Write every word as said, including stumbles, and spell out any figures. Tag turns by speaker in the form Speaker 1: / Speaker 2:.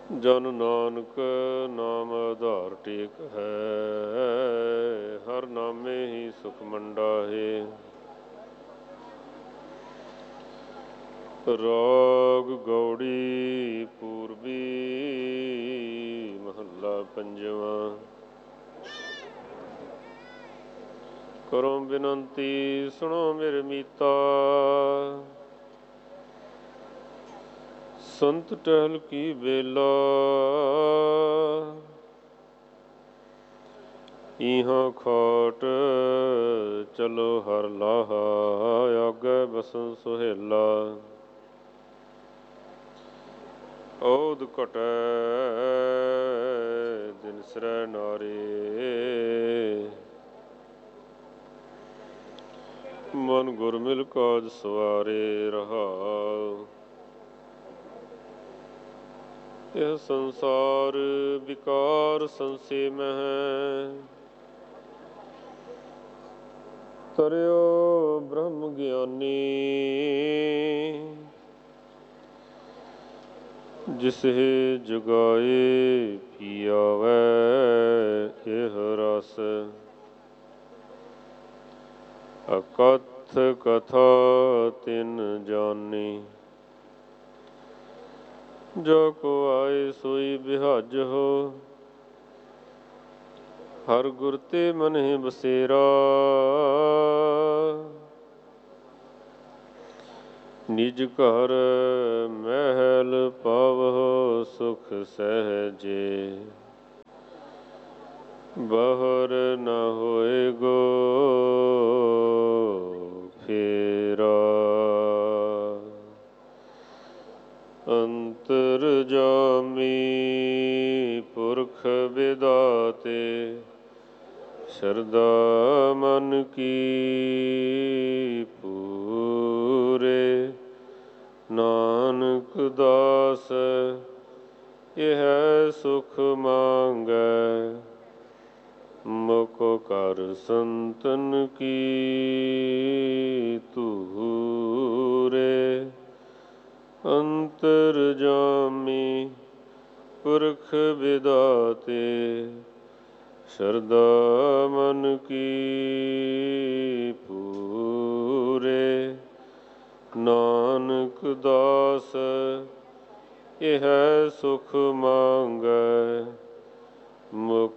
Speaker 1: ਜਨ ਨਾਨਕ ਨਾਮ ਆਧਾਰ ਟੇਕ ਹੈ, ਹਰ ਨਾਮੇ ਹੀ ਸੁਖ ਮੰਡਾਹੇ। ਰਾਗ ਗੌੜੀ ਪੂਰਬੀ ਮਹੱਲਾ ਪੰਜਵਾਂ। ਕਰੋ ਬਿਨੰਤੀ ਸੁਣੋ ਮੇਰੇ ਮੀਤਾ, ਸੰਤ ਟਹਿਲ ਕੀ ਬੇਲਾ। ਇਹਾਂ ਖਾਟ ਚਲੋ ਹਰ ਲਾਹਾ, ਆਗੇ ਬਸਨ ਸੁਹੇਲਾ। ਔਧ ਘਟੈ ਦਿਨ ਸਰੈ ਨਾਰੇ, ਮਨ ਗੁਰ ਮਿਲ ਕਾਜ ਸਵਾਰੇ। ਰਹਾਉ ਇਹ ਸੰਸਾਰ ਵਿਕਾਰ ਸੰਸੇ ਮਹਿ, ਤਰਿਓ ਬ੍ਰਹਮ ਗਿਆਨੀ। ਜਿਸਹਿ ਜਗਾਏ ਪੀ ਆਵੈ ਇਹ ਰਸ, ਅਕਥ ਕਥਾ ਤਿਨ ਜਾਨੀ। ਜੋ ਕੋ ਆਏ ਸੋਈ ਬਿਹਾਜਹੁ, ਹਰ ਗੁਰ ਤੇ ਮਨਿ ਬਸੇਰਾ। ਨਿਜ ਘਰ ਮਹਿਲ ਪਾਵਹੁ ਸੁਖ ਸਹਿਜੇ, ਬਾਹਰ ਨ ਹੋਇਗੋ ਫੇਰਾ। ਅੰਤਰਜਾਮੀ ਪੁਰਖ ਵਿਦਾਤੇ, ਸ਼ਰਧਾ ਮਨ ਕੀ ਪੂਰੇ। ਨਾਨਕ ਦਾਸ ਇਹ ਸੁਖ ਮੰਗੈ, ਮੁਖ ਕਰ ਸੰਤਨ ਕੀ ਧੂਰੇ। ਅੰਤਰਜਾਮੀ ਪੁਰਖ ਵਿਦਾਤੇ, ਸ਼ਰਧਾ ਮਨ ਕੀ ਪੂਰੇ। ਨਾਨਕ ਦਾਸ ਇਹ ਸੁਖ ਮੰਗੈ, ਮੁਖ